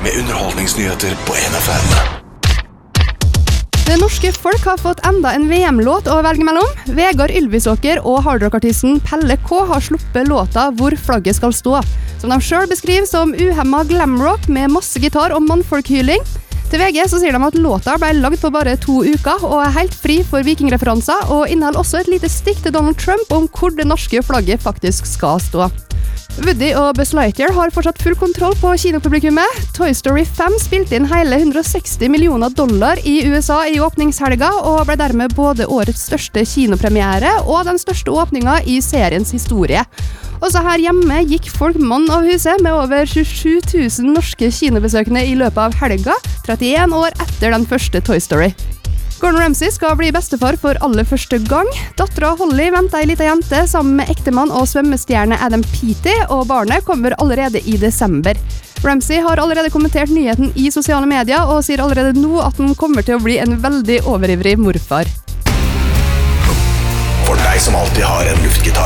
med underholdningsnyheter på NFM. Det norske folk har fått enda en VM-låt å velge mellom. Vegard Ylvisåker og hardrockartisten Pelle K har sluppet låta Hvor flagget skal stå, som de selv beskriver som uhemmet glamrock med masse gitar og mannfolkhyling. Til VG så sier de at låta ble lagd på bare 2 uker og er helt fri for vikingreferanser, og inneholder også et lite stikk til Donald Trump om hvor det norske flagget faktisk skal stå. Woody og Buzz Lightyear har fortsatt full kontroll på kinopublikummet. Toy Story 5 spilte inn hele $160 millioner i USA i åpningshelga, og ble dermed både årets største kinopremiere og den største åpningen i seriens historie. Også her hjemme gikk folk mann av huset med over 27 000 norske kinobesøkende i løpet av helga, 31 år etter den første Toy Story. Gordon Ramsay skal bli bestefar for aller første gang. Datteren Holly venter en liten jente sammen med ektemann og svømmestjerne Adam Peaty, og barnet kommer allerede i desember. Ramsay har allerede kommentert nyheten i sosiale medier, og sier allerede nå at han kommer til å bli en veldig overivrig morfar. For deg som alltid har en luftgitar.